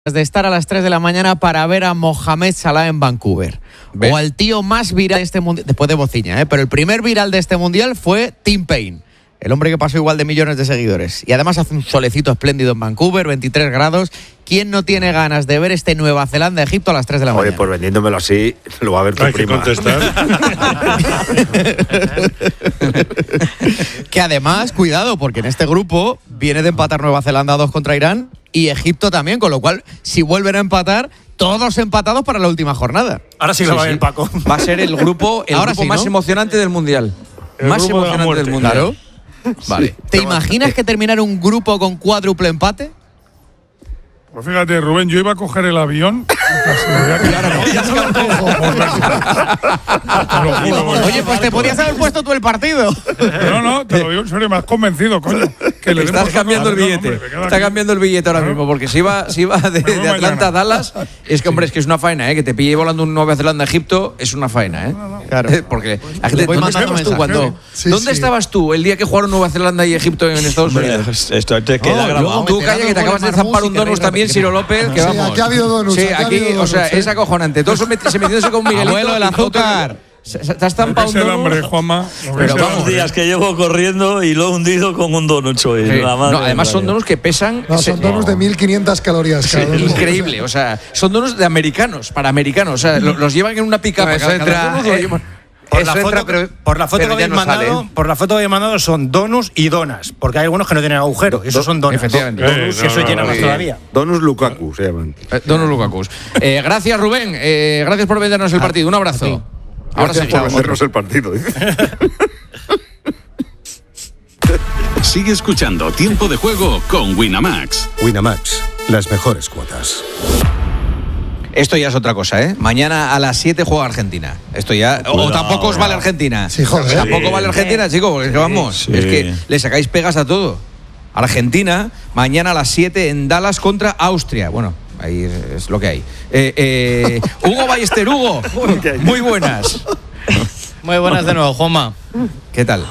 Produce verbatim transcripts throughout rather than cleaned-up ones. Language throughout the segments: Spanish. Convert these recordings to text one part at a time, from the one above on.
de estar a las tres de la mañana para ver a Mohamed Salah en Vancouver. ¿Ves? O al tío más viral de este mundial, después de Bociña, ¿eh? Pero el primer viral de este mundial fue Tim Payne, el hombre que pasó igual de millones de seguidores. Y además hace un solecito espléndido en Vancouver, veintitrés grados. ¿Quién no tiene ganas de ver este Nueva Zelanda-Egipto a las tres de la Oye, mañana? pues vendiéndomelo así, lo va a ver tu Hay prima. que contestar. Que además, cuidado, porque en este grupo viene de empatar Nueva Zelanda dos contra Irán y Egipto también, con lo cual, si vuelven a empatar, todos empatados para la última jornada. Ahora sí, sí lo va a ver Paco. Va a ser el grupo, el Ahora grupo sí, más ¿no? emocionante del Mundial. El más grupo de la emocionante muerte. del Mundial. Claro. Vale. ¿Te imaginas que terminar un grupo con cuádruple empate? Pues fíjate, Rubén, yo iba a coger el avión. Oye, pues te podías haber puesto tú el partido. No, no, te lo digo en serio, me has convencido, coño. Que le Estás demos cambiando el otro billete. avión, hombre, me queda Está aquí. cambiando el billete ahora mismo, porque si va, si va de, de Atlanta a Dallas, es que, hombre, es que es una faena, ¿eh? Que te pille volando un Nueva Zelanda a Egipto, es una faena, ¿eh? Claro. Porque la gente, Le voy ¿dónde mandando estabas tú mensajes. cuando? Sí, ¿Dónde sí. estabas tú el día que jugaron Nueva Zelanda y Egipto en Estados Unidos? Esto te queda No, grabado. luego Tú meterán calla que te los acabas de goles zampar un Marmouche y donus Reina, también, porque- Ciro López, que Sí, vamos. aquí ha habido donuts, Sí, aquí ha aquí, habido o sea, donuts, es ¿eh? acojonante. Todos se met- se metiéndose con Miguelito. Abuelo, el y todo- azúcar. Se, se- te has Lo que zampado es un el donus. hambre, Juanma. Lo que Pero es el vamos, hambre. días que llevo corriendo y lo he hundido con un donut hoy. Sí. La madre No, además de son María. donuts que pesan. No, se- son donuts de mil quinientas calorías Sí, cada uno. increíble, o sea, son donuts de americanos, para americanos, o sea, lo- los llevan en una pick-up. No, eso cada- cada entra, donut lo eh, llevan- Por Eso la, entra, foto, pero- por la foto pero que ya habéis no mandado, sale. por la foto que habéis mandado son donuts y donas, porque hay algunos que no tienen agujero, y esos son donas. Efectivamente. Eh, Si eso no, llena no, más no. todavía. Donus Lukaku se llaman. Eh, Donus Lukaku. Eh, gracias, Rubén. Eh, gracias por vendernos el partido. Un abrazo. Ahora Gracias sí, por vamos. vendernos el partido. dice. Sigue escuchando Tiempo de Juego con Winamax. Winamax, las mejores cuotas. Esto ya es otra cosa, ¿eh? Mañana a las siete juega Argentina. Esto ya. O Cuidado, tampoco os vale cuidado. Argentina. Sí, joder. Tampoco Sí. vale Argentina, chicos, porque es que vamos. Sí. Es que le sacáis pegas a todo. Argentina, mañana a las siete en Dallas contra Austria. Bueno, ahí es, es lo que hay. Eh, eh, Hugo Ballester, Hugo. Muy buenas. Muy buenas de nuevo, Juanma. ¿Qué tal?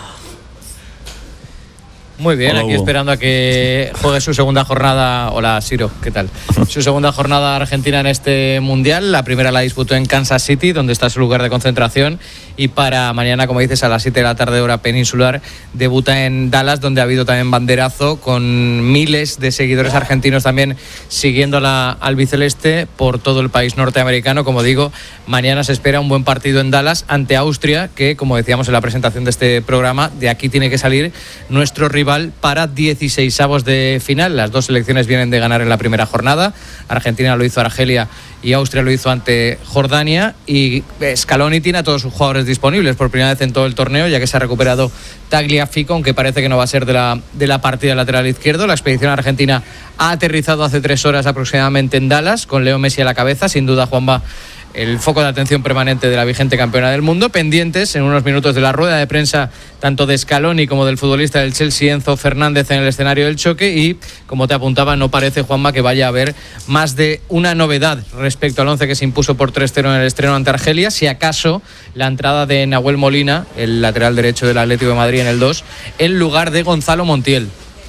Muy bien, Hola, aquí Hugo. esperando a que juegue su segunda jornada. Hola, Siro, ¿qué tal? Su segunda jornada Argentina en este Mundial. La primera la disputó en Kansas City, donde está su lugar de concentración. Y para mañana, como dices, a las siete de la tarde, hora peninsular, debuta en Dallas, donde ha habido también banderazo, con miles de seguidores argentinos también siguiendo la albiceleste por todo el país norteamericano. Como digo, mañana se espera un buen partido en Dallas ante Austria, que, como decíamos en la presentación de este programa, de aquí tiene que salir nuestro rival para dieciseisavos de final. Las dos selecciones vienen de ganar en la primera jornada. Argentina lo hizo a Argelia y Austria lo hizo ante Jordania, y Scaloni tiene a todos sus jugadores disponibles por primera vez en todo el torneo, ya que se ha recuperado Tagliafico, aunque parece que no va a ser de la, de la partida lateral izquierdo. La expedición argentina ha aterrizado hace tres horas aproximadamente en Dallas, con Leo Messi a la cabeza, sin duda Juanma el foco de atención permanente de la vigente campeona del mundo. Pendientes en unos minutos de la rueda de prensa tanto de Scaloni como del futbolista del Chelsea, Enzo Fernández, en el escenario del choque. Y como te apuntaba, no parece, Juanma, que vaya a haber más de una novedad respecto al once que se impuso por tres cero en el estreno ante Argelia. Si acaso la entrada de Nahuel Molina, el lateral derecho del Atlético de Madrid, en el dos, en lugar de Gonzalo Montiel.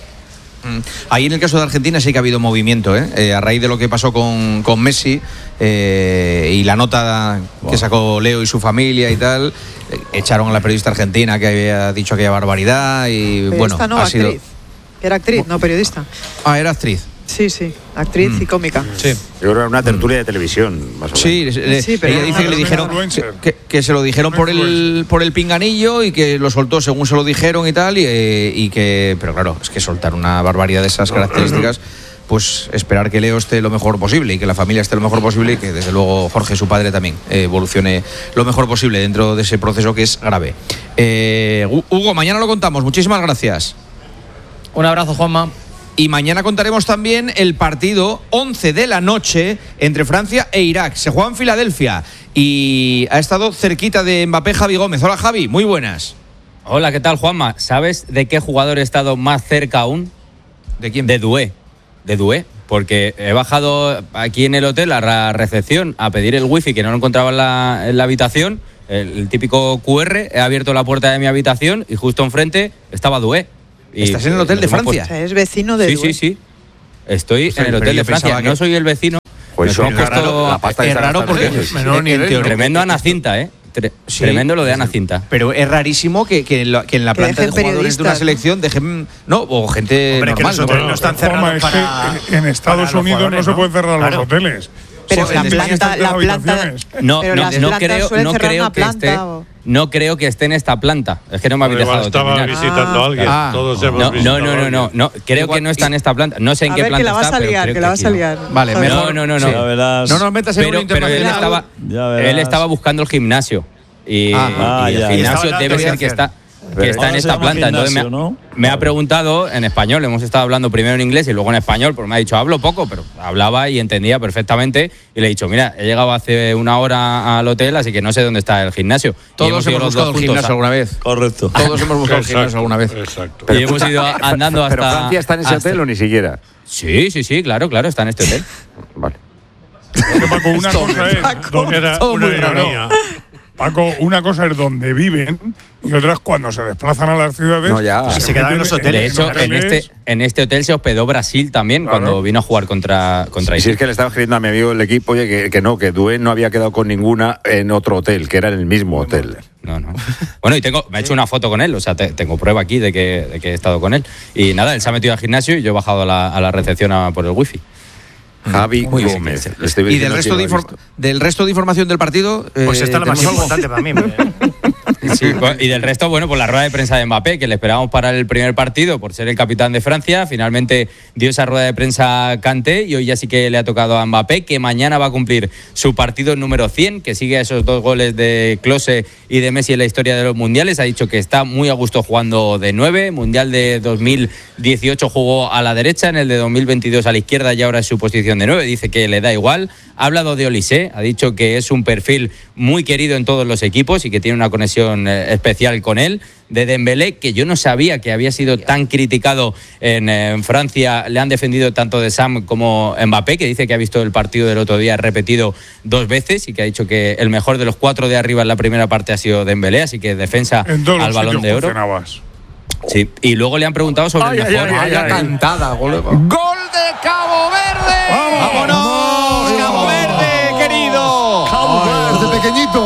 Ahí en el caso de Argentina sí que ha habido movimiento, ¿eh? Eh, a raíz de lo que pasó con, con Messi eh, y la nota que sacó Leo y su familia y tal, eh, echaron a la periodista argentina que había dicho aquella barbaridad y bueno, Periodista no, ha actriz. sido... Era actriz, no periodista. Ah, era actriz. Sí, sí, actriz Mm. y cómica. Sí. Yo creo que era una tertulia de televisión, más o menos. Sí, le- Sí, pero ella era dice que le una dijeron influencer. que, que se lo dijeron por el por el pinganillo y que lo soltó según se lo dijeron y tal y, eh, y que, pero claro, es que soltar una barbaridad de esas características, pues esperar que Leo esté lo mejor posible y que la familia esté lo mejor posible y que desde luego Jorge, su padre, también eh, evolucione lo mejor posible dentro de ese proceso que es grave. Eh, Hugo, mañana lo contamos. Muchísimas gracias. Un abrazo, Juanma. Y mañana contaremos también el partido once de la noche entre Francia e Irak. Se juega en Filadelfia y ha estado cerquita de Mbappé Javi Gómez. Hola, Javi, muy buenas. Hola, ¿qué tal, Juanma? ¿Sabes de qué jugador he estado más cerca aún? ¿De quién? De Doué. De Doué. Porque he bajado aquí en el hotel a la recepción a pedir el wifi que no lo encontraba en la, en la habitación. El, el típico cu erre. He abierto la puerta de mi habitación y justo enfrente estaba Doué. Y ¿Estás en el hotel de nos hemos Francia? O sea, es vecino de Sí, Doué. sí, sí. Estoy Sí, en el pero hotel yo de Francia. pensaba que- No soy el vecino. Pues Nos eso hemos es raro, puesto- la pasta que es se raro gasta porque en ellos. menor Eh, nivel. Tremendo Ana Cinta, ¿eh? Tre- Sí. Tremendo lo de Ana Cinta. Pero es rarísimo que, que, en, la, que en la Que planta de dejen jugadores de una periodistas, selección dejen. No, o gente Hombre, que normal. los ¿no? hoteles no están Juanma, cerrados es para. que en Estados para los Unidos no jugadores, se pueden cerrar Claro. los hoteles. Pero Sí, la sí, planta, están la las planta, habitaciones. No, pero no, las no plantas creo, suelen no cerrar creo una que esté. planta, o- No creo que esté en esta planta. Es que no me habéis Igual dejado estaba terminar. visitando a alguien. Ah. Todos hemos No, visitado no, no, a no, alguien. no, no. Creo Igual- que no está en esta planta. No sé en A qué ver, planta que la vas está, a pero liar, creo que la vas aquí a no. liar. Vale, Joder. mejor. No, no, no, Sí. Ya verás. No nos metas en Pero, un pero él internacional. estaba, Ya verás. él estaba buscando el gimnasio. Y, Ah, y el ya, ya. gimnasio Estaba en la debe ser que autorización. está, que está en Ahora se esta llama planta. Entonces me, ha- gimnasio, ¿no? me ha preguntado en español. Hemos estado hablando primero en inglés y luego en español, porque me ha dicho, hablo poco, pero hablaba y entendía perfectamente. Y le he dicho, mira, he llegado hace una hora al hotel, así que no sé dónde está el gimnasio. Y Todos hemos ido hemos los buscado dos el juntos gimnasio a- alguna vez. Correcto. Todos hemos buscado el Exacto, gimnasio alguna vez. Exacto. Y hemos ido andando hasta. ¿Pero Francia está en ese hasta- hotel o ni siquiera? Sí, sí, sí, claro, claro, está en este hotel. Vale. Porque, Paco, una cosa es donde Era todo una muy raro. ironía. Paco, una cosa es donde viven y otra es cuando se desplazan a las ciudades. No, ya. se Y se quedan en meten los hoteles. De hecho, en hoteles. este, en este hotel se hospedó Brasil también Claro. cuando vino a jugar contra, contra Y si Haití. es que le estaba escribiendo a mi amigo del equipo, oye, que, que no, que Due no había quedado con ninguna en otro hotel, que era en el mismo hotel. No, no. Bueno, y tengo, me he hecho una foto con él, o sea, te- tengo prueba aquí de que, de que he estado con él. Y nada, él se ha metido al gimnasio y yo he bajado a la, a la recepción a- por el wifi. Javi Muy bien. Gómez. Le estoy Y del diciendo resto, que de lo he inform- visto. del resto de información del partido. Pues eh, esta es la más tenemos algo. importante para mí. hombre. Sí, pues, y del resto, bueno, pues la rueda de prensa de Mbappé, que le esperábamos para el primer partido por ser el capitán de Francia. Finalmente dio esa rueda de prensa Kanté y hoy ya sí que le ha tocado a Mbappé, que mañana va a cumplir su partido número cien, que sigue a esos dos goles de Klose y de Messi en la historia de los mundiales. Ha dicho que está muy a gusto jugando de nueve. Mundial de dos mil dieciocho jugó a la derecha, en el de dos mil veintidós a la izquierda y ahora es su posición de nueve. Dice que le da igual. Ha hablado de Olise, ha dicho que es un perfil muy querido en todos los equipos y que tiene una conexión eh, especial con él. De Dembélé, que yo no sabía que había sido tan criticado en, eh, en Francia, le han defendido tanto de Sam como Mbappé, que dice que ha visto el partido del otro día repetido dos veces y que ha dicho que el mejor de los cuatro de arriba en la primera parte ha sido Dembélé, así que defensa En todos al los Balón sitios de Oro. funcionabas. Sí, y luego le han preguntado sobre Ay, el ay, mejor. ay, ay, Vaya ay. cantada, gol. ¡Gol de Cabo Verde! ¡Vamos! ¡Vámonos, Cabo Verde, querido! Desde pequeñito.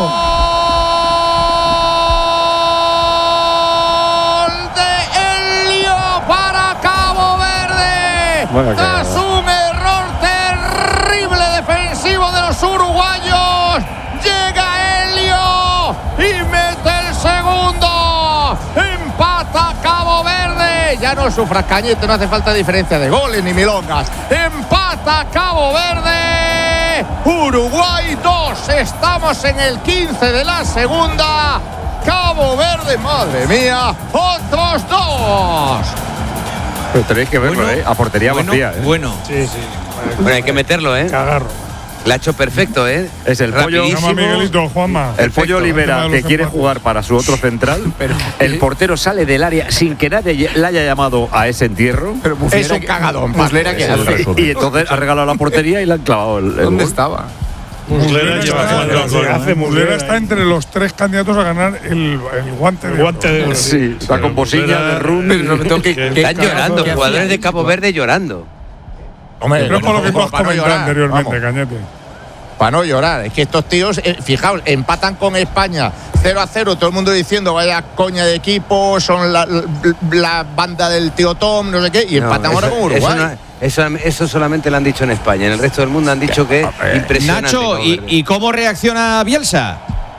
¡Gol de Helio para Cabo Verde! Bueno, que- Tras un error terrible defensivo de los uruguayos, llega Helio y mete el segundo. Empata Cabo Verde. Ya no sufras, Cañete, no hace falta diferencia de goles ni milongas. Empata Cabo Verde. Uruguay dos. Estamos en el quince de la segunda. Cabo Verde, madre mía, otros dos. Pero tenéis que verlo, Bueno, ¿eh? A portería bueno, vacía, ¿eh? bueno. Sí, sí. Bueno, hay que meterlo, ¿eh? Cagarro. La ha hecho perfecto, ¿eh? Es el pollo. Llama a Miguelito, Juanma. El pollo Olivera, El tema de que los quiere empates. jugar para su otro central. El portero sale del área sin que nadie le haya llamado a ese entierro. Es un cagadón, Muslera, que hace. Y entonces ha regalado la portería y le han clavado el, el ¿Dónde gol. estaba? Muslera lleva está- jugando hace con- hace Muslera está entre los tres candidatos a ganar el, el guante de guante de oro. oro. Sí, está con bocilla de rum. Pero no me tengo que- Que- que- Están llorando, ¿qué jugadores hacía? de Cabo Verde llorando. Hombre, Pero es por lo que tú has para no comentado llorar, anteriormente, vamos. Cañete. Para no llorar, es que estos tíos, eh, fijaos, empatan con España cero a cero, todo el mundo diciendo vaya coña de equipo, son la, la banda del tío Tom, no sé qué, y No, empatan eso- ahora con Uruguay. Eso, no- eso, eso solamente lo han dicho en España. En el resto del mundo han dicho que impresionante. Nacho, Cabo ¿y, Verde. ¿y cómo reacciona Bielsa?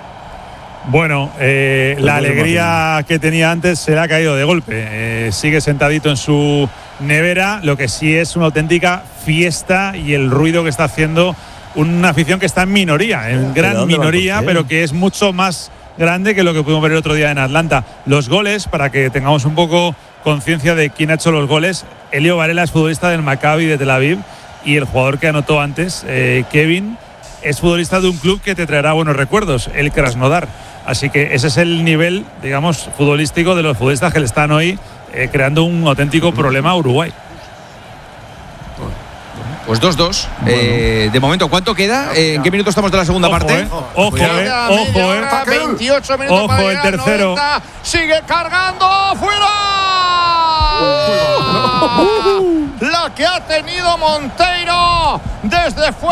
Bueno, eh, la alegría que tenía antes se le ha caído de golpe. Eh, sigue sentadito en su nevera, lo que sí es una auténtica fiesta y el ruido que está haciendo una afición que está en minoría, en gran dónde va minoría, el coche? pero que es mucho más grande que lo que pudimos ver el otro día en Atlanta. Los goles, para que tengamos un poco conciencia de quién ha hecho los goles, Elio Varela es futbolista del Maccabi de Tel Aviv y el jugador que anotó antes, eh, Kevin, es futbolista de un club que te traerá buenos recuerdos, el Krasnodar. Así que ese es el nivel, digamos, futbolístico de los futbolistas que le están hoy eh, creando un auténtico problema a Uruguay. Pues dos dos. Eh, de momento, ¿cuánto queda? Eh, ¿En qué minuto estamos de la segunda Ojo, parte? eh. Ojo, Queda eh. media Ojo, hora, eh. veintiocho minutos Ojo, para el llegar, tercero. noventa, sigue cargando, fuera. La que ha tenido Monteiro desde fuera.